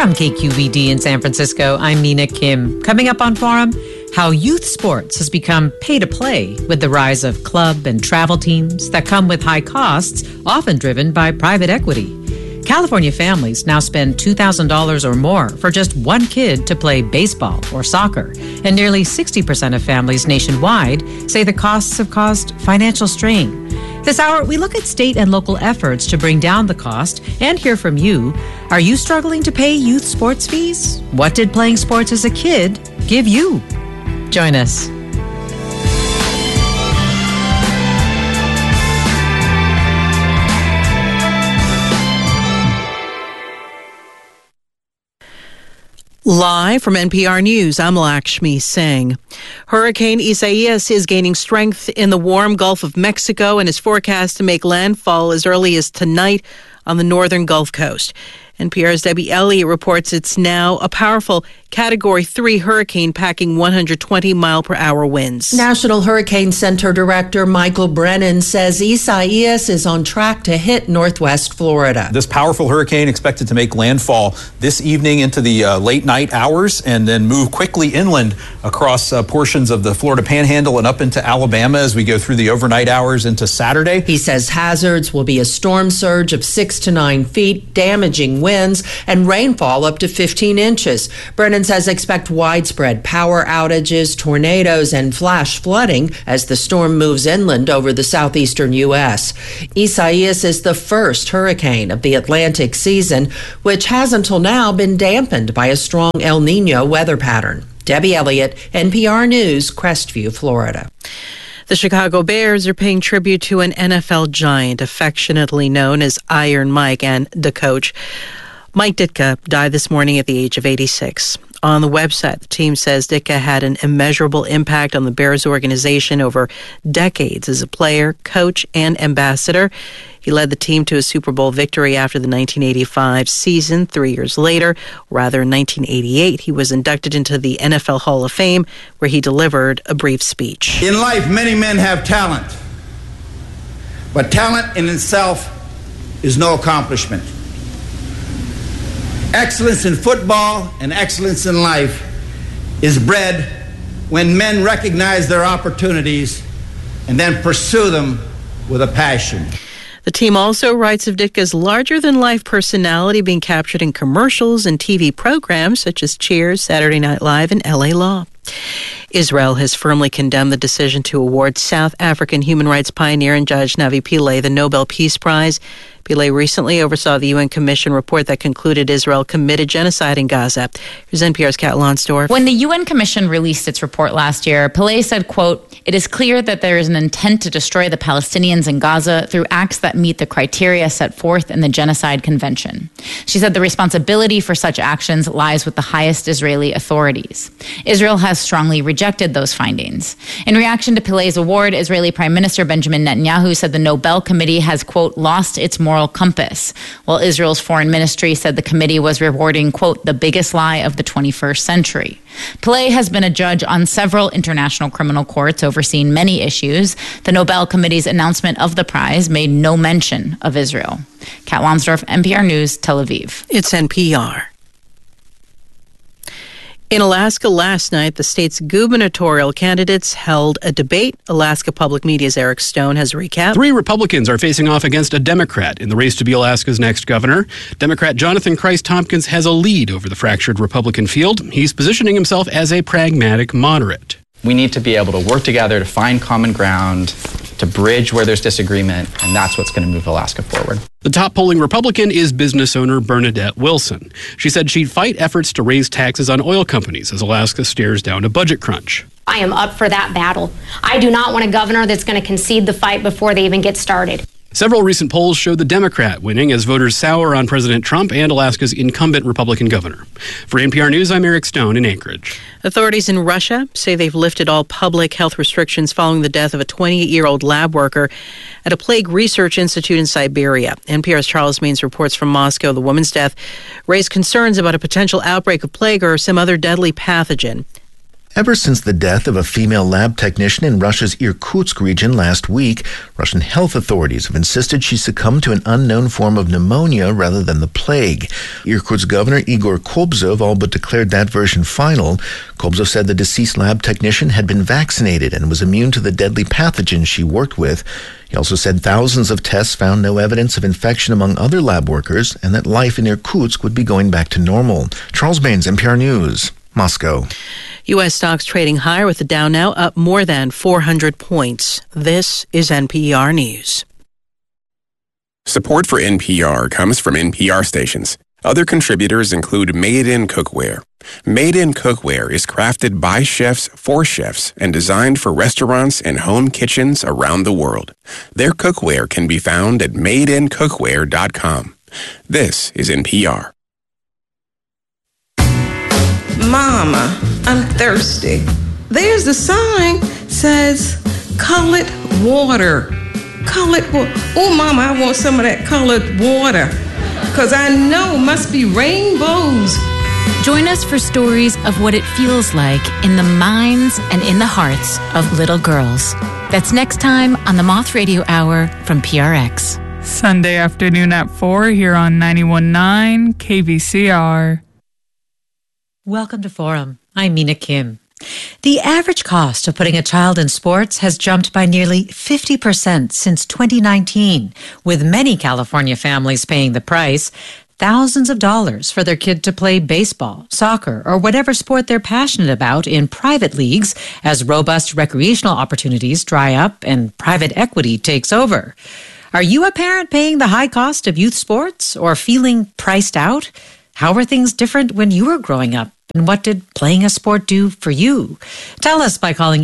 From KQVD in San Francisco, I'm Mina Kim. Coming up on Forum, how youth sports has become pay to play with the rise of club and travel teams that come with high costs, often driven by private equity. California families now spend $2,000 or more for just one kid to play baseball or soccer, and nearly 60% of families nationwide say the costs have caused financial strain. This hour, we look at state and local efforts to bring down the cost and hear from you. Are you struggling to pay youth sports fees? What did playing sports as a kid give you? Join us. Live from NPR News, I'm Lakshmi Singh. Hurricane Isaias is gaining strength in the warm Gulf of Mexico and is forecast to make landfall as early as tonight on the northern Gulf Coast. NPR's Debbie Elliott reports it's now a powerful Category 3 hurricane packing 120-mile-per-hour winds. National Hurricane Center Director Michael Brennan says Isaias is on track to hit northwest Florida. This powerful hurricane expected to make landfall this evening into the late night hours and then move quickly inland across portions of the Florida Panhandle and up into Alabama as we go through the overnight hours into Saturday. He says hazards will be a storm surge of 6 to 9 feet, damaging winds, and rainfall up to 15 inches. Brennan says expect widespread power outages, tornadoes, and flash flooding as the storm moves inland over the southeastern U.S. Isaias is the first hurricane of the Atlantic season, which has until now been dampened by a strong El Nino weather pattern. Debbie Elliott, NPR News, Crestview, Florida. The Chicago Bears are paying tribute to an NFL giant affectionately known as Iron Mike and the coach. Mike Ditka died this morning at the age of 86. On the website, the team says Ditka had an immeasurable impact on the Bears organization over decades as a player, coach, and ambassador. He led the team to a Super Bowl victory after the 1985 season. 3 years later, rather in 1988, he was inducted into the NFL Hall of Fame, where he delivered a brief speech. In life, many men have talent, but talent in itself is no accomplishment. Excellence in football and excellence in life is bred when men recognize their opportunities and then pursue them with a passion. The team also writes of Ditka's larger-than-life personality being captured in commercials and TV programs such as Cheers, Saturday Night Live, and L.A. Law. Israel has firmly condemned the decision to award South African human rights pioneer and judge Navi Pillay the Nobel Peace Prize. Pillay recently oversaw the UN Commission report that concluded Israel committed genocide in Gaza. Here's NPR's Kat Lonsdorf. When the UN Commission released its report last year, Pillay said, quote, "It is clear that there is an intent to destroy the Palestinians in Gaza through acts that meet the criteria set forth in the Genocide Convention." She said the responsibility for such actions lies with the highest Israeli authorities. Israel has strongly rejected those findings. In reaction to Pillay's award, Israeli Prime Minister Benjamin Netanyahu said the Nobel Committee has, quote, "lost its moral compass," while Israel's foreign ministry said the committee was rewarding, quote, "the biggest lie of the 21st century." Pillay has been a judge on several international criminal courts overseeing many issues. The Nobel Committee's announcement of the prize made no mention of Israel. Kat Lonsdorf, NPR News, Tel Aviv. It's NPR. In Alaska last night, the state's gubernatorial candidates held a debate. Alaska Public Media's Eric Stone has a recap. 3 Republicans are facing off against a Democrat in the race to be Alaska's next governor. Democrat Jonathan Christ-Tompkins has a lead over the fractured Republican field. He's positioning himself as a pragmatic moderate. We need to be able to work together to find common ground, to bridge where there's disagreement, and that's what's going to move Alaska forward. The top polling Republican is business owner Bernadette Wilson. She said she'd fight efforts to raise taxes on oil companies as Alaska stares down a budget crunch. I am up for that battle. I do not want a governor that's going to concede the fight before they even get started. Several recent polls show the Democrat winning as voters sour on President Trump and Alaska's incumbent Republican governor. For NPR News, I'm Eric Stone in Anchorage. Authorities in Russia say they've lifted all public health restrictions following the death of a 28-year-old lab worker at a plague research institute in Siberia. NPR's Charles Means reports from Moscow the woman's death raised concerns about a potential outbreak of plague or some other deadly pathogen. Ever since the death of a female lab technician in Russia's Irkutsk region last week, Russian health authorities have insisted she succumbed to an unknown form of pneumonia rather than the plague. Irkutsk Governor Igor Kobzov all but declared that version final. Kobzov said the deceased lab technician had been vaccinated and was immune to the deadly pathogens she worked with. He also said thousands of tests found no evidence of infection among other lab workers and that life in Irkutsk would be going back to normal. Charles Baines, NPR News, Moscow. U.S. stocks trading higher with the Dow now up more than 400 points. This is NPR News. Support for NPR comes from NPR stations. Other contributors include Made in Cookware. Made in Cookware is crafted by chefs for chefs and designed for restaurants and home kitchens around the world. Their cookware can be found at madeincookware.com. This is NPR. Mama, I'm thirsty. There's the sign says colored water. Colored water. Oh, Mama, I want some of that colored water. Because I know it must be rainbows. Join us for stories of what it feels like in the minds and in the hearts of little girls. That's next time on the Moth Radio Hour from PRX. Sunday afternoon at 4 here on 91.9 KVCR. Welcome to Forum. I'm Mina Kim. The average cost of putting a child in sports has jumped by nearly 50% since 2019, with many California families paying the price, thousands of dollars for their kid to play baseball, soccer, or whatever sport they're passionate about in private leagues as robust recreational opportunities dry up and private equity takes over. Are you a parent paying the high cost of youth sports or feeling priced out? How were things different when you were growing up? And what did playing a sport do for you? Tell us by calling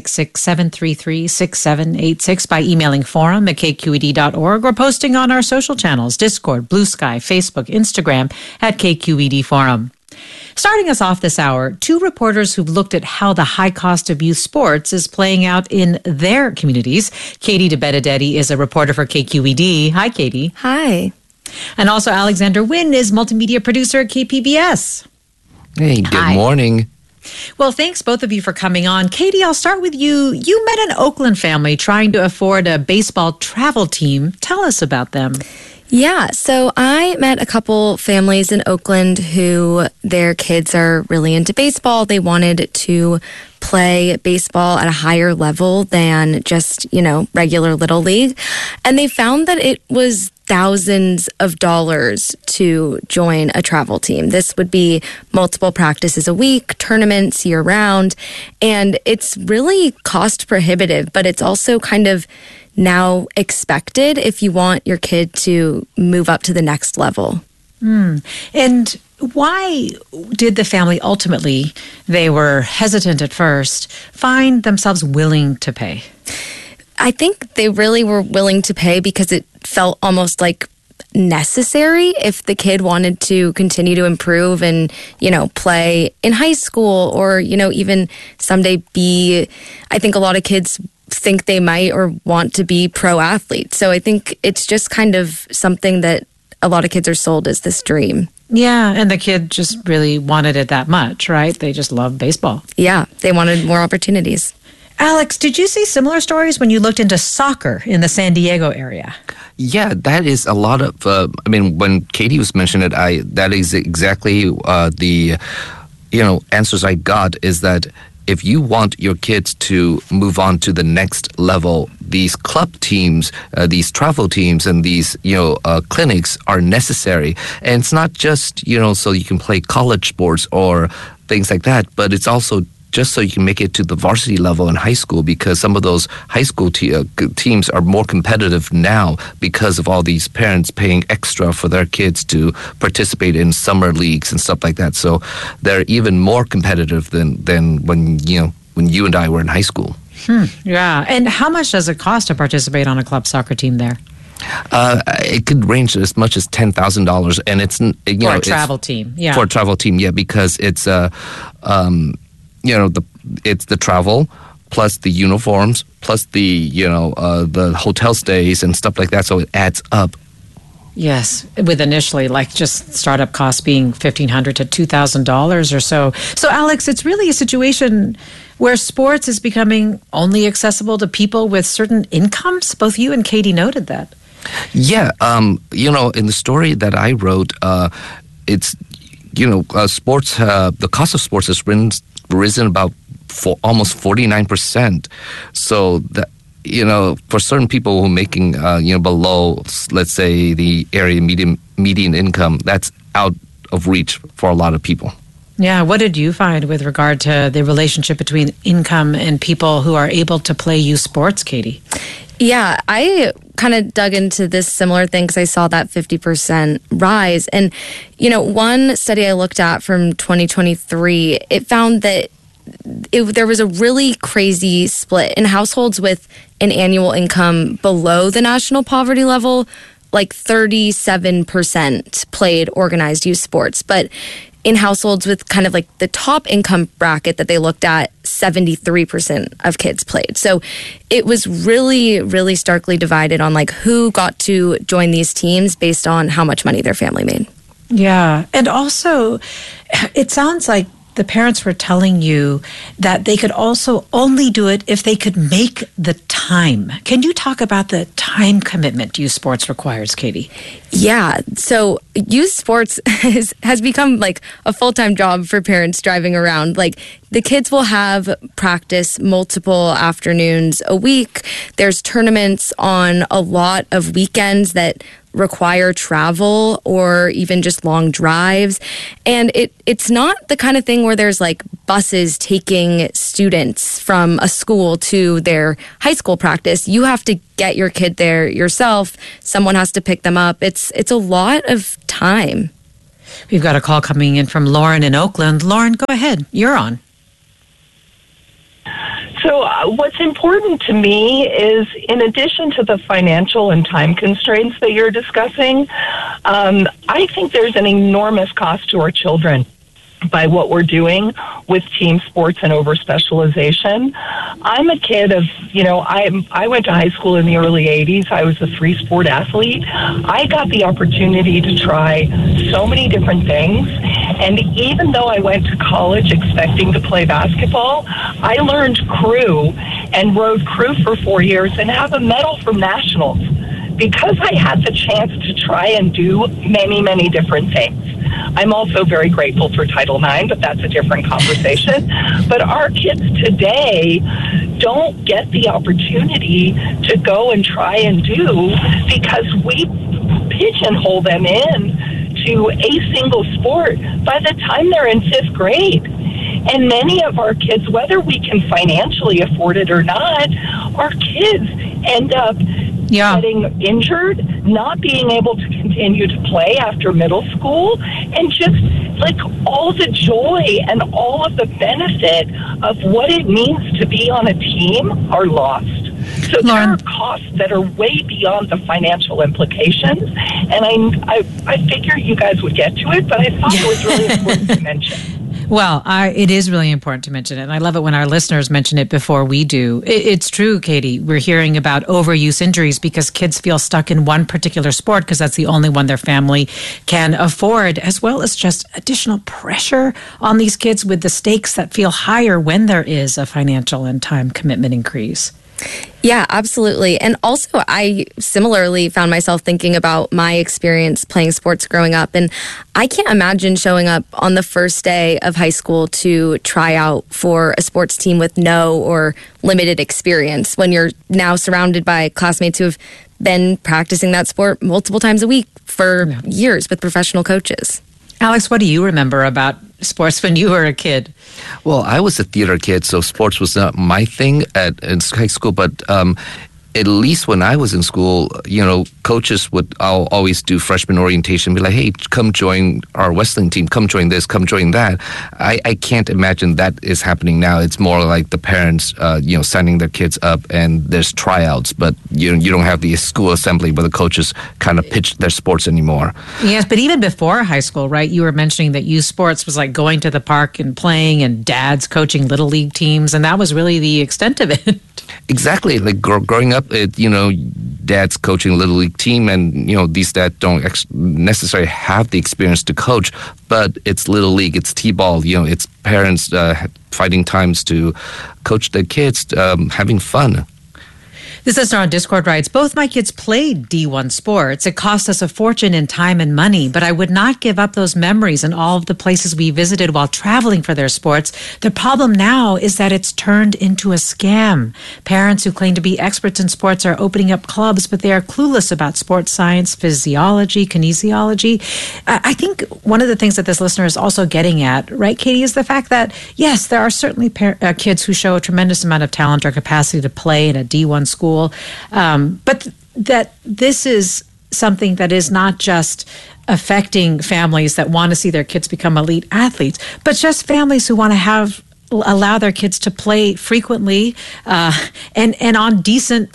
866-733-6786, by emailing forum@kqed.org, or posting on our social channels, Discord, Blue Sky, Facebook, Instagram, at KQED Forum. Starting us off this hour, two reporters who've looked at how the high cost of youth sports is playing out in their communities. Katie DeBenedetti is a reporter for KQED. Hi, Katie. Hi. And also Alexander Wynn is multimedia producer at KPBS. Hey, good morning. Well, thanks both of you for coming on. Katie, I'll start with you. You met an Oakland family trying to afford a baseball travel team. Tell us about them. Yeah, so I met a couple families in Oakland who their kids are really into baseball. They wanted to play baseball at a higher level than just, regular Little League. And they found that it was thousands of dollars to join a travel team. This would be multiple practices a week, tournaments year round, and it's really cost prohibitive, but it's also kind of now expected if you want your kid to move up to the next level. And why did the family ultimately, they were hesitant at first, find themselves willing to pay? I think they really were willing to pay because it felt almost like necessary if the kid wanted to continue to improve and, play in high school or, even someday I think a lot of kids think they might or want to be pro athletes. So I think it's just kind of something that a lot of kids are sold as this dream. Yeah, and the kid just really wanted it that much, right? They just love baseball. Yeah, they wanted more opportunities. Alex, did you see similar stories when you looked into soccer in the San Diego area? Yeah, that is a lot of, when Katie was mentioning it, that is exactly the, answers I got is that if you want your kids to move on to the next level, these club teams, these travel teams, and these, clinics are necessary. And it's not just, so you can play college sports or things like that, but it's also just so you can make it to the varsity level in high school, because some of those high school teams are more competitive now because of all these parents paying extra for their kids to participate in summer leagues and stuff like that. So they're even more competitive than when you and I were in high school. Yeah. And how much does it cost to participate on a club soccer team there? It could range as much as $10,000, and it's for a travel team. Yeah, for a travel team. Yeah, because it's it's the travel plus the uniforms plus the the hotel stays and stuff like that. So it adds up. Yes, with initially like just startup costs being $1,500 to $2,000 or so. So, Alex, it's really a situation where sports is becoming only accessible to people with certain incomes. Both you and Katie noted that. Yeah, in the story that I wrote, it's sports. The cost of sports has risen about almost 49%. So that. For certain people who are making, below, let's say, the area median income, that's out of reach for a lot of people. Yeah. What did you find with regard to the relationship between income and people who are able to play youth sports, Katie? Yeah, I kind of dug into this similar thing because I saw that 50% rise. And, one study I looked at from 2023, it found that there was a really crazy split in households with an annual income below the national poverty level. Like 37% played organized youth sports, but in households with kind of like the top income bracket that they looked at, 73% of kids played. So it was really, really starkly divided on like who got to join these teams based on how much money their family made. Yeah. And also, it sounds like the parents were telling you that they could also only do it if they could make the time. Can you talk about the time commitment youth sports requires, Katie? Yeah. So youth sports has become like a full-time job for parents driving around. Like the kids will have practice multiple afternoons a week. There's tournaments on a lot of weekends that require travel or even just long drives. And it's not the kind of thing where there's like buses taking students from a school to their high school practice. You have to get your kid there yourself. Someone has to pick them up. It's a lot of time. We've got a call coming in from Lauren in Oakland. Lauren, go ahead. You're on. So what's important to me is, in addition to the financial and time constraints that you're discussing, I think there's an enormous cost to our children by what we're doing with team sports and over-specialization. I'm a kid of, I went to high school in the early 80s. I was a three-sport athlete. I got the opportunity to try so many different things. And even though I went to college expecting to play basketball, I learned crew and rode crew for 4 years and have a medal from nationals because I had the chance to try and do many, many different things. I'm also very grateful for Title IX, but that's a different conversation. But our kids today don't get the opportunity to go and try and do because we pigeonhole them in to a single sport by the time they're in fifth grade. And many of our kids, whether we can financially afford it or not, our kids end up getting injured, not being able to continue to play after middle school, and just like all the joy and all of the benefit of what it means to be on a team are lost. So there are costs that are way beyond the financial implications, and I figure you guys would get to it, but I thought it was really important to mention. Well, it is really important to mention it, and I love it when our listeners mention it before we do. It's true, Katie. We're hearing about overuse injuries because kids feel stuck in one particular sport because that's the only one their family can afford, as well as just additional pressure on these kids with the stakes that feel higher when there is a financial and time commitment increase. Yeah, absolutely. And also, I similarly found myself thinking about my experience playing sports growing up. And I can't imagine showing up on the first day of high school to try out for a sports team with no or limited experience when you're now surrounded by classmates who have been practicing that sport multiple times a week for years with professional coaches. Alex, what do you remember about sports when you were a kid? Well, I was a theater kid, so sports was not my thing in high school, but at least when I was in school, coaches would always do freshman orientation, be like, hey, come join our wrestling team, come join this, come join that. I can't imagine that is happening now. It's more like the parents, signing their kids up and there's tryouts, but you don't have the school assembly where the coaches kind of pitch their sports anymore. Yes, but even before high school, right, you were mentioning that youth sports was like going to the park and playing and dads coaching little league teams, and that was really the extent of it. that. Exactly. Like growing up, dad's coaching a Little League team, and, these dads don't necessarily have the experience to coach, but it's Little League, it's T-ball, it's parents finding times to coach their kids, having fun. This listener on Discord writes, both my kids played D1 sports. It cost us a fortune in time and money, but I would not give up those memories and all of the places we visited while traveling for their sports. The problem now is that it's turned into a scam. Parents who claim to be experts in sports are opening up clubs, but they are clueless about sports science, physiology, kinesiology. I think one of the things that this listener is also getting at, right, Katie, is the fact that, yes, there are certainly kids who show a tremendous amount of talent or capacity to play in a D1 school. But that this is something that is not just affecting families that want to see their kids become elite athletes, but just families who want to allow their kids to play frequently and on decent,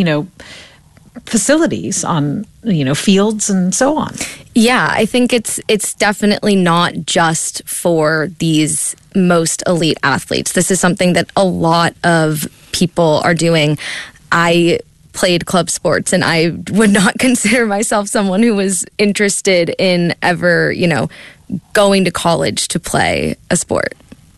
facilities, on fields and so on. Yeah, I think it's definitely not just for these most elite athletes. This is something that a lot of people are doing. I played club sports, and I would not consider myself someone who was interested in ever, going to college to play a sport.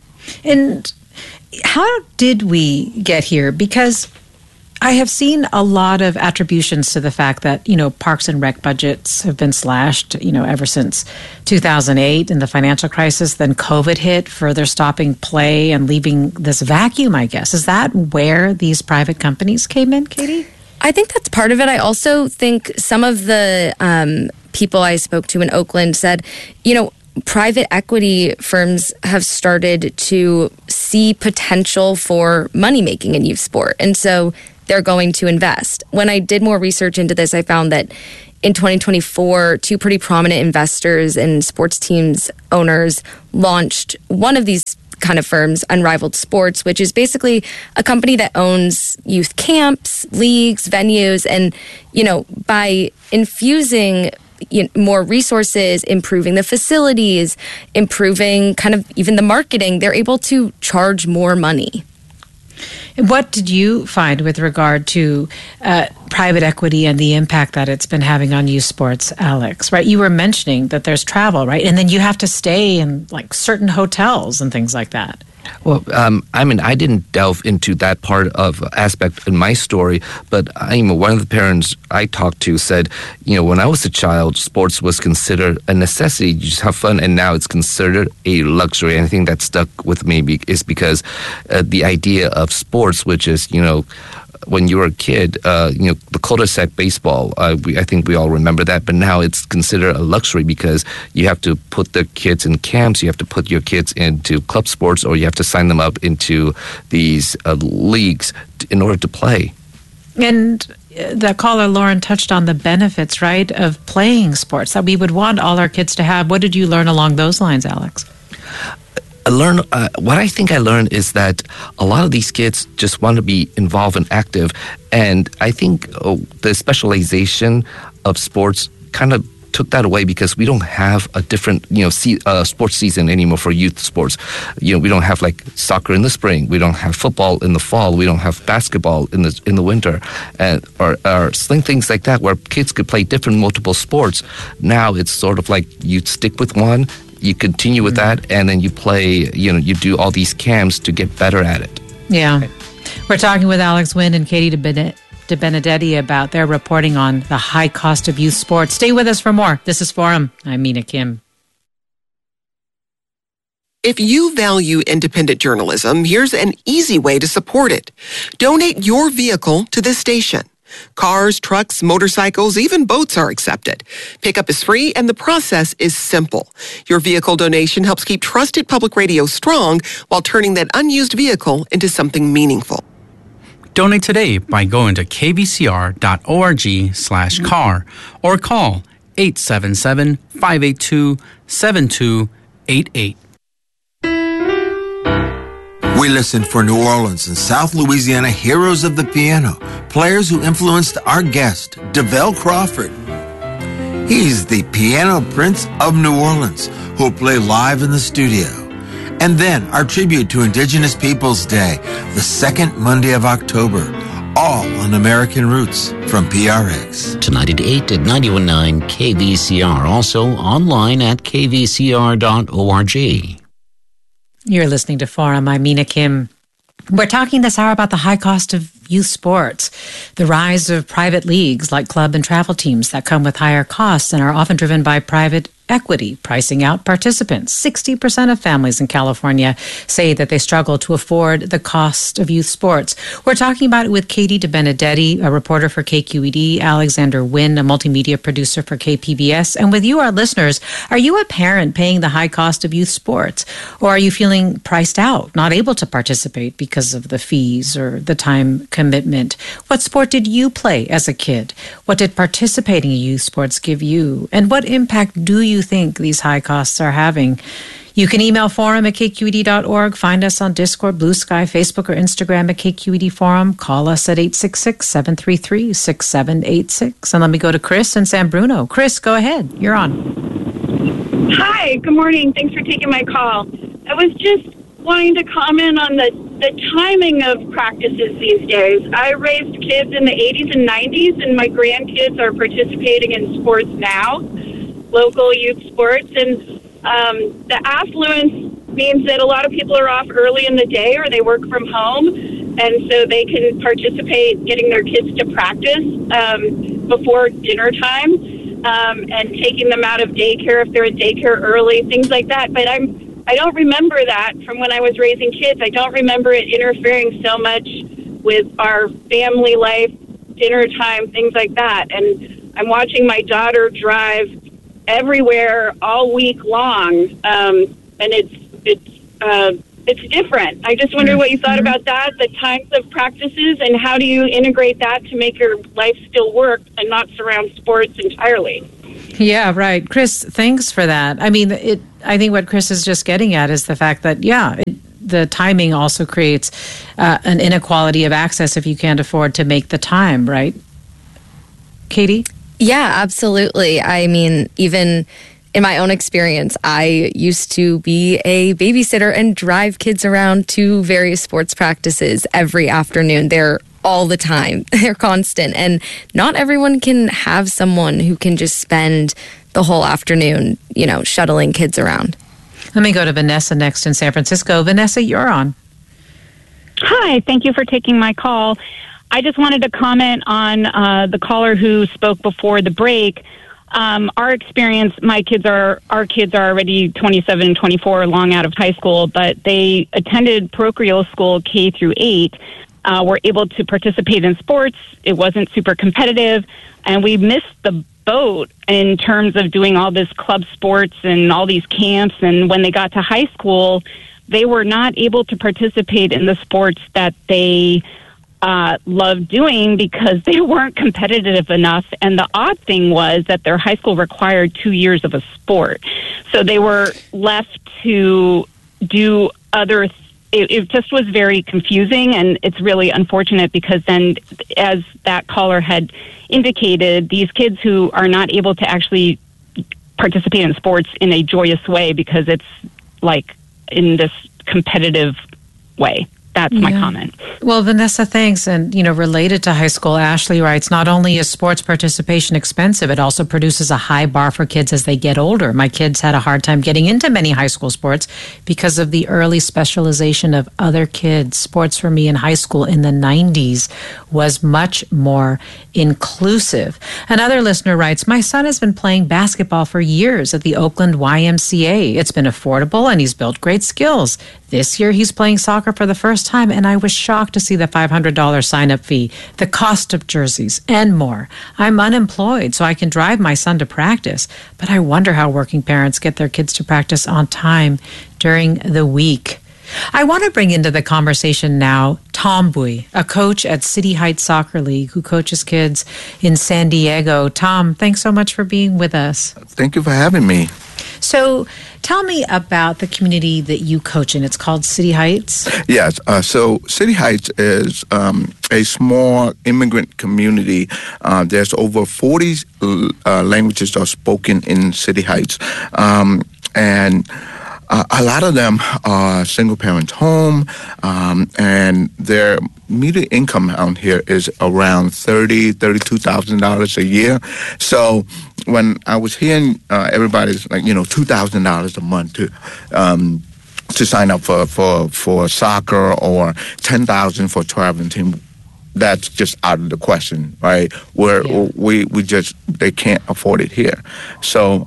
And how did we get here? Because I have seen a lot of attributions to the fact that, parks and rec budgets have been slashed, ever since 2008 and the financial crisis. Then COVID hit, further stopping play and leaving this vacuum, I guess. Is that where these private companies came in, Katie? I think that's part of it. I also think some of the people I spoke to in Oakland said, private equity firms have started to see potential for money making in youth sport. And so they're going to invest. When I did more research into this, I found that in 2024, two pretty prominent investors and sports teams owners launched one of these kind of firms, Unrivaled Sports, which is basically a company that owns youth camps, leagues, venues, and, by infusing more resources, improving the facilities, improving kind of even the marketing, they're able to charge more money. What did you find with regard to private equity and the impact that it's been having on youth sports, Alex? Right, you were mentioning that there's travel, right, and then you have to stay in certain hotels and things like that. Well, I didn't delve into that part of aspect in my story, but one of the parents I talked to said, when I was a child, sports was considered a necessity. You just have fun, and now it's considered a luxury. And I think that stuck with me is because the idea of sports, which is, when you were a kid, the cul-de-sac baseball, I think we all remember that, but now it's considered a luxury because you have to put the kids in camps, you have to put your kids into club sports, or you have to sign them up into these leagues in order to play. And the caller, Lauren, touched on the benefits, right, of playing sports that we would want all our kids to have. What did you learn along those lines, Alex? What I think I learned is that a lot of these kids just want to be involved and active, and I think the specialization of sports kind of took that away because we don't have a different sports season anymore for youth sports. We don't have like soccer in the spring, we don't have football in the fall, we don't have basketball in the winter, or things like that where kids could play different multiple sports. Now it's sort of like you stick with one, you continue with that, and then you play, you do all these camps to get better at it. Yeah. We're talking with Alex Wynn and Katie DeBenedetti about their reporting on the high cost of youth sports. Stay with us for more. This is Forum. I'm Mina Kim. If you value independent journalism, here's an easy way to support it. Donate your vehicle to this station. Cars, trucks, motorcycles, even boats are accepted. Pickup is free and the process is simple. Your vehicle donation helps keep trusted public radio strong while turning that unused vehicle into something meaningful. Donate today by going to kvcr.org/car or call 877-582-7288. We listen for New Orleans and South Louisiana heroes of the piano, players who influenced our guest, DeVell Crawford. He's the piano prince of New Orleans, who'll play live in the studio. And then our tribute to Indigenous Peoples Day, the second Monday of October, all on American Roots from PRX. To 98 at 91.9 KVCR, also online at kvcr.org. You're listening to Forum. I'm Mina Kim. We're talking this hour about the high cost of youth sports, the rise of private leagues like club and travel teams that come with higher costs and are often driven by private equity, pricing out participants. 60% of families in California say that they struggle to afford the cost of youth sports. We're talking about it with Katie DeBenedetti, a reporter for KQED, Alexander Wynn, a multimedia producer for KPBS, and with you, our listeners. Are you a parent paying the high cost of youth sports, or are you feeling priced out, not able to participate because of the fees or the time commitment? What sport did you play as a kid? What did participating in youth sports give you? And what impact do you think these high costs are having? You can email forum at kqed.org, find us on Discord, Blue Sky, Facebook, or Instagram at KQED Forum. Call us at 866-733-6786. And let me go to Chris in San Bruno. Chris, go ahead. You're on. Hi, good morning. Thanks for taking my call. I was just wanting to comment on the timing of practices these days. I raised kids in the 80s and 90s, and my grandkids are participating in sports now, local youth sports, and the affluence means that a lot of people are off early in the day or they work from home, and so they can participate getting their kids to practice before dinner time and taking them out of daycare if they're in daycare early, things like that. But I don't remember that from when I was raising kids. I don't remember it interfering so much with our family life, dinner time, things like that. And I'm watching my daughter drive everywhere all week long, and it's different. I just wonder what you thought about that, the types of practices, and how do you integrate that to make your life still work and not surround sports entirely? Yeah, right. Chris, thanks for that. I mean, I think what Chris is just getting at is the fact that, the timing also creates an inequality of access if you can't afford to make the time, right? Katie? Yeah, absolutely. I mean, even in my own experience, I used to be a babysitter and drive kids around to various sports practices every afternoon. They're all the time. They're constant. And not everyone can have someone who can just spend the whole afternoon, shuttling kids around. Let me go to Vanessa next in San Francisco. Vanessa, you're on. Hi, thank you for taking my call. I just wanted to comment on the caller who spoke before the break. Our experience, our kids are already 27 and 24, long out of high school, but they attended parochial school K through 8, were able to participate in sports. It wasn't super competitive, and we missed the boat in terms of doing all this club sports and all these camps. And when they got to high school, they were not able to participate in the sports that they loved doing because they weren't competitive enough. And the odd thing was that their high school required 2 years of a sport. So they were left to do other it just was very confusing, and it's really unfortunate because then, as that caller had indicated, these kids who are not able to actually participate in sports in a joyous way because it's like in this competitive way. That's my comment. Well, Vanessa, thanks. And, related to high school, Ashley writes, not only is sports participation expensive, it also produces a high bar for kids as they get older. My kids had a hard time getting into many high school sports because of the early specialization of other kids. Sports for me in high school in the 90s was much more inclusive. Another listener writes, my son has been playing basketball for years at the Oakland YMCA. It's been affordable and he's built great skills. This year he's playing soccer for the first time, and I was shocked to see the $500 sign-up fee, the cost of jerseys, and more. I'm unemployed, so I can drive my son to practice, but I wonder how working parents get their kids to practice on time during the week. I want to bring into the conversation now Tom Bui, a coach at City Heights Soccer League who coaches kids in San Diego. Tom, thanks so much for being with us. Thank you for having me. So tell me about the community that you coach in. It's called City Heights? Yes. So City Heights is a small immigrant community. There's over 40 languages are spoken in City Heights. And a lot of them are single-parent home, and their median income out here is around $32,000 a year. So when I was hearing everybody's like, $2,000 a month to sign up for soccer or $10,000 for a traveling team, that's just out of the question, right? They can't afford it here. So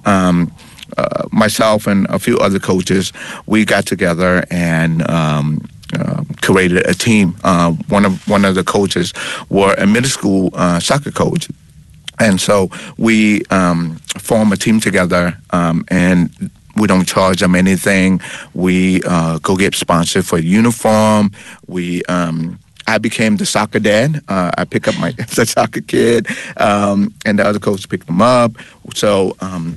myself and a few other coaches, we got together and created a team. One of the coaches were a middle school soccer coach. And so we form a team together, and we don't charge them anything. We go get sponsored for uniform. I became the soccer dad. I pick up the soccer kid, and the other coach picked them up. So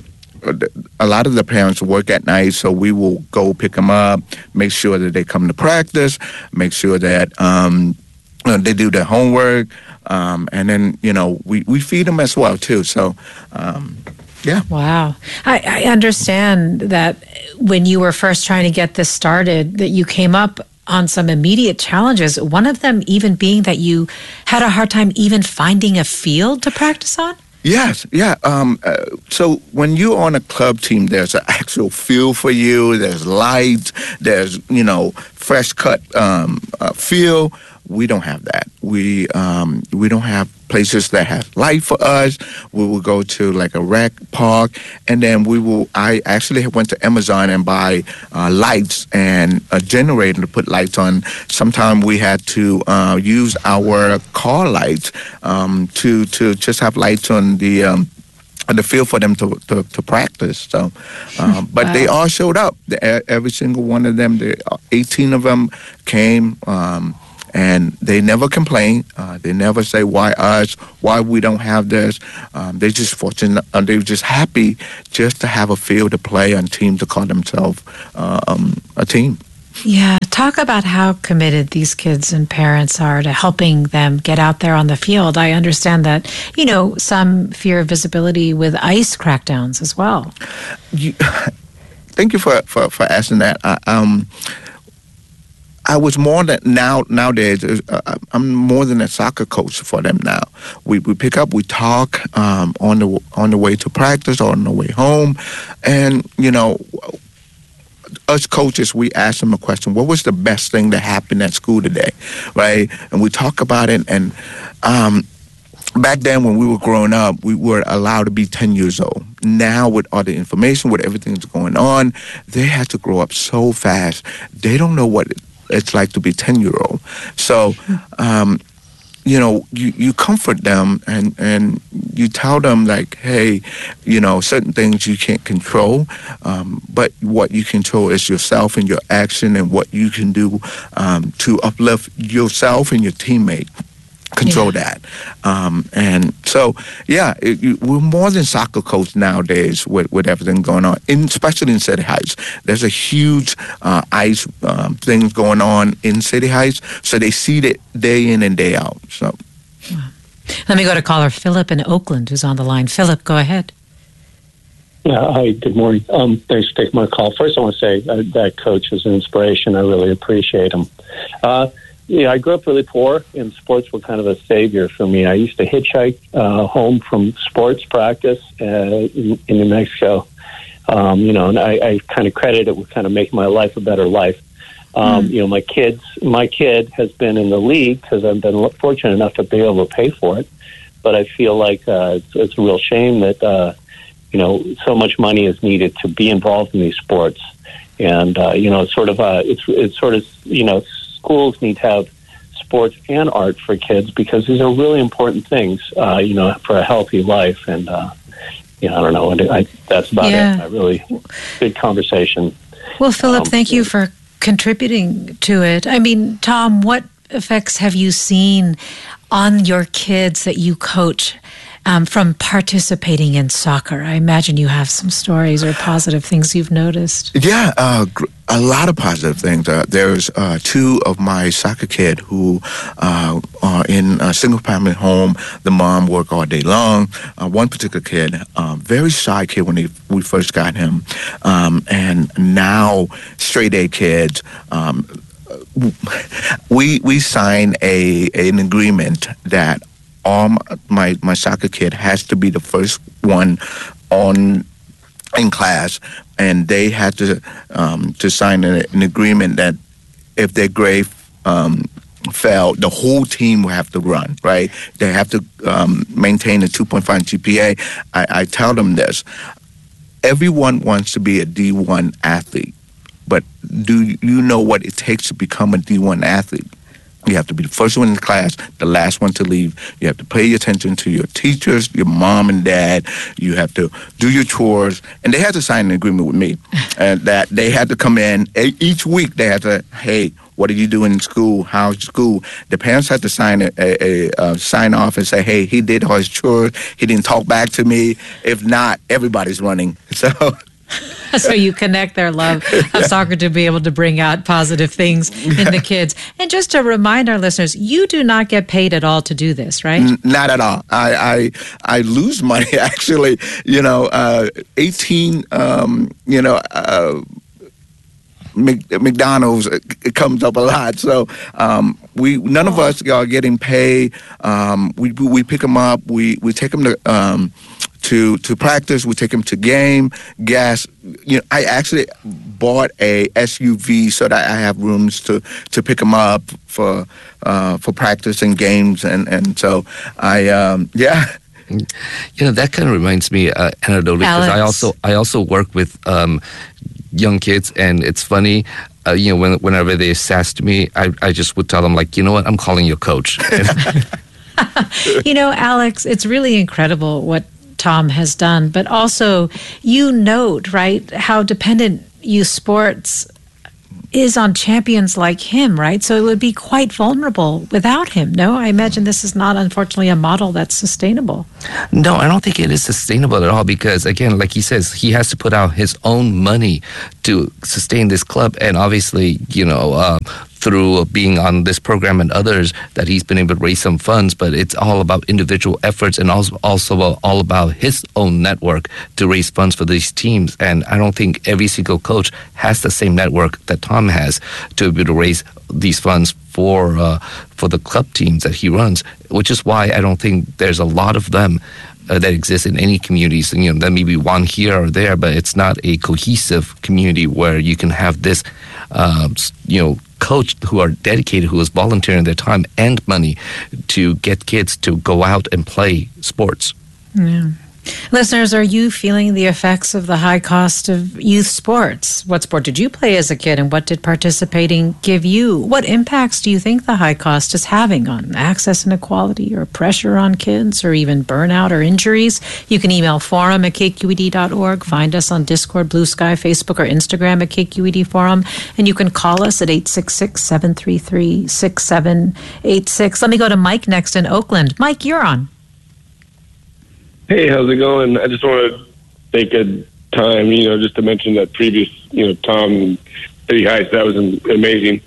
a lot of the parents work at night, so we will go pick them up, make sure that they come to practice, make sure that they do their homework, and then we feed them as well too. So. Yeah. Wow. I understand that when you were first trying to get this started, that you came up on some immediate challenges, one of them even being that you had a hard time even finding a field to practice on? Yes, yeah. So when you're on a club team, there's an actual field for you. There's lights. There's, fresh cut field. We don't have that. We don't have places that have light for us. We will go to like a rec park, and then I actually went to Amazon and buy lights and a generator to put lights on. Sometimes we had to use our car lights to just have lights on the field for them to practice. So, but they all showed up. Every single one of them, 18 of them came. And they never complain. They never say, why us? Why we don't have this? They're just fortunate. They're just happy just to have a field to play and team to call themselves a team. Yeah. Talk about how committed these kids and parents are to helping them get out there on the field. I understand that, some fear of visibility with ICE crackdowns as well. Thank you for asking that. I was more than nowadays. I'm more than a soccer coach for them now. We pick up, we talk on the way to practice or on the way home, and us coaches, we ask them a question: what was the best thing that happened at school today, right? And we talk about it. And back then, when we were growing up, we were allowed to be 10 years old. Now, with all the information, with everything that's going on, they have to grow up so fast. They don't know what it's like to be 10-year-old. So, you comfort them and you tell them like, hey, certain things you can't control, but what you control is yourself and your action and what you can do to uplift yourself and your teammate. Control that. And so, we're more than soccer coach nowadays with everything going on, especially in City Heights. There's a huge ICE things going on in City Heights, so they see it day in and day out. So, wow. Let me go to caller Philip in Oakland, who's on the line. Philip, go ahead. Hi, good morning. Thanks for taking my call. First, I want to say that coach is an inspiration. I really appreciate him. I grew up really poor, and sports were kind of a savior for me. I used to hitchhike home from sports practice in New Mexico, and I kind of credit it with kind of making my life a better life. My kid has been in the league because I've been fortunate enough to be able to pay for it. But I feel like it's a real shame that so much money is needed to be involved in these sports, and schools need to have sports and art for kids because these are really important things, for a healthy life. And, I don't know. That's about it. I really good conversation. Well, Philip, thank you for contributing to it. I mean, Tom, what effects have you seen on your kids that you coach from participating in soccer? I imagine you have some stories or positive things you've noticed. Yeah, a lot of positive things. There's two of my soccer kids who are in a single-family home. The mom work all day long. One particular kid, very shy kid when we first got him, and now straight A kids. We signed an agreement that all my soccer kid has to be the first one in class, and they had to sign an agreement that if their grade fell, the whole team will have to run, right? They have to maintain a 2.5 GPA. I tell them this. Everyone wants to be a D1 athlete, but do you know what it takes to become a D1 athlete? You have to be the first one in the class, the last one to leave. You have to pay attention to your teachers, your mom and dad. You have to do your chores. And they had to sign an agreement with me. And that they had to come in. Each week they had to, hey, what are you doing in school? How's school? The parents had to sign sign off and say, hey, he did all his chores. He didn't talk back to me. If not, everybody's running. So you connect their love of soccer to be able to bring out positive things in the kids. And just to remind our listeners, you do not get paid at all to do this, right? Not at all. I lose money, actually. 18, McDonald's, it comes up a lot. So none of us are getting paid. We pick them up. We take them to practice. We take them to game, gas. I actually bought a SUV so that I have rooms to pick them up for practice and games, and so that kind of reminds me, anecdotally, because I also work with young kids, and it's funny. Whenever they sassed me, I just would tell them, like, you know what, I'm calling your coach. Alex, it's really incredible what Tom has done, but also you note, right, how dependent youth sports is on champions like him, right? So it would be quite vulnerable without him. No, I imagine this is not, unfortunately, a model that's sustainable. No, I don't think it is sustainable at all because, again, like he says, he has to put out his own money to sustain this club. And obviously, through being on this program and others, that he's been able to raise some funds, but it's all about individual efforts and also all about his own network to raise funds for these teams. And I don't think every single coach has the same network that Tom has to be able to raise these funds for the club teams that he runs, which is why I don't think there's a lot of them that exist in any communities. And, there may be one here or there, but it's not a cohesive community where you can have this, coach who are dedicated, who is volunteering their time and money to get kids to go out and play sports. Yeah. Listeners, are you feeling the effects of the high cost of youth sports? What sport did you play as a kid, and what did participating give you? What impacts do you think the high cost is having on access inequality or pressure on kids or even burnout or injuries? You can email forum@kqed.org, find us on Discord, Blue Sky, Facebook, or Instagram at KQED Forum, and you can call us at 866-733-6786. Let me go to Mike next in Oakland. Mike, you're on. Hey, how's it going? I just want to take a time, just to mention that previous, Tom City Heights, that was amazing.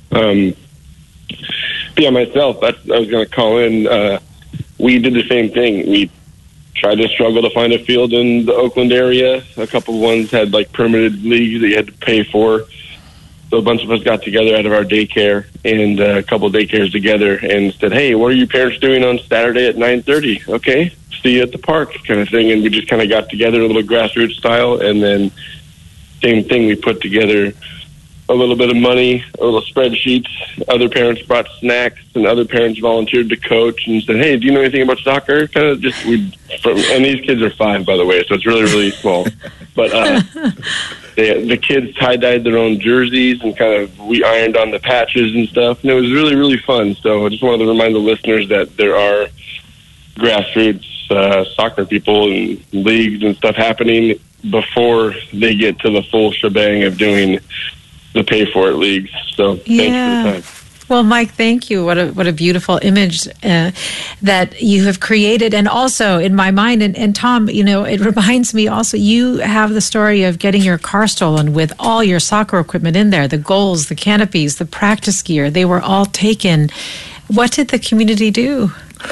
Myself, I was going to call in. We did the same thing. We tried to struggle to find a field in the Oakland area. A couple of ones had permitted leagues that you had to pay for. So a bunch of us got together out of our daycare and a couple of daycares together and said, hey, what are you parents doing on Saturday at 9:30? Okay. See you at the park kind of thing. And we just kind of got together a little grassroots style. And then same thing, we put together a little bit of money, a little spreadsheets. Other parents brought snacks and other parents volunteered to coach and said, hey, do you know anything about soccer? Kind of just, and these kids are 5, by the way, so it's really, really small. But the kids tie-dyed their own jerseys and we ironed on the patches and stuff. And it was really, really fun. So I just wanted to remind the listeners that there are grassroots soccer people and leagues and stuff happening before they get to the full shebang of doing the pay for it leagues. So thanks for the time. Well, Mike, thank you. What a beautiful image that you have created. And also in my mind, and Tom, it reminds me also, you have the story of getting your car stolen with all your soccer equipment in there, the goals, the canopies, the practice gear. They were all taken. What did the community do?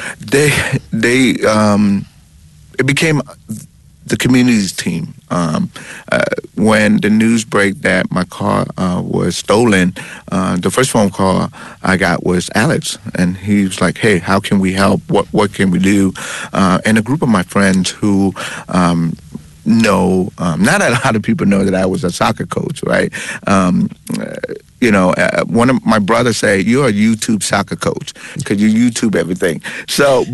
It became the community's team. When the news break that my car was stolen, the first phone call I got was Alex, and he was like, "Hey, how can we help? What can we do?" And a group of my friends who know, not a lot of people know that I was a soccer coach, right? One of my brothers say, "You're a YouTube soccer coach because you YouTube everything." So,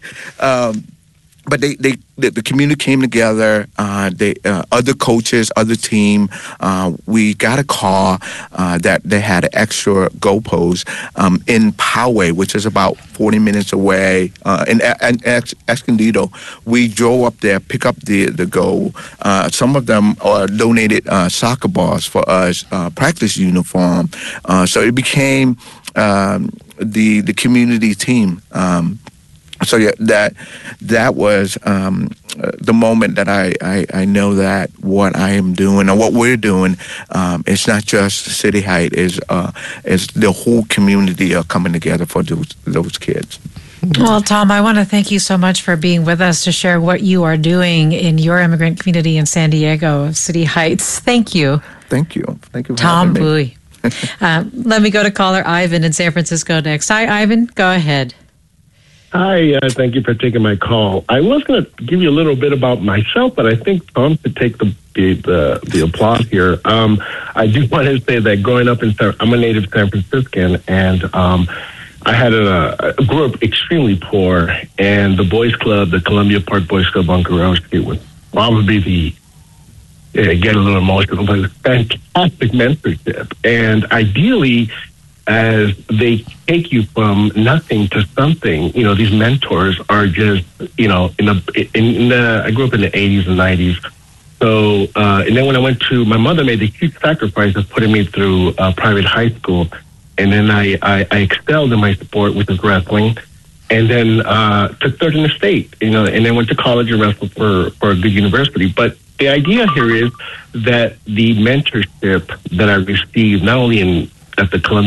but the community came together. Other coaches, other team. We got a car that they had an extra goalpost in Poway, which is about 40 minutes away. In Escondido, we drove up there, pick up the goal. Some of them donated soccer balls for us, practice uniform. So it became the community team. So yeah, that was the moment that I know that what I am doing and what we're doing, it's not just City Height, is the whole community coming together for those kids. Well, Tom, I want to thank you so much for being with us to share what you are doing in your immigrant community in San Diego, City Heights. Thank you. Thank you. Thank you for Tom having me. Bowie. Let me go to caller Ivan in San Francisco next. Hi, Ivan. Go ahead. Hi, thank you for taking my call. I was going to give you a little bit about myself, but I think Tom should take the applause here. I do want to say that growing up I'm a native San Franciscan, and I grew up extremely poor, and the boys club, the Columbia Park Boys Club on Guerrero Street, was probably get a little emotional, but it's fantastic mentorship. And ideally, as they take you from nothing to something, these mentors are just, I grew up in the 80s and 90s. So, and then when my mother made the huge sacrifice of putting me through private high school. And then I excelled in my sport, which is wrestling. And then took third in the state, and then went to college and wrestled for a good university. But the idea here is that the mentorship that I received, not only at the Columbia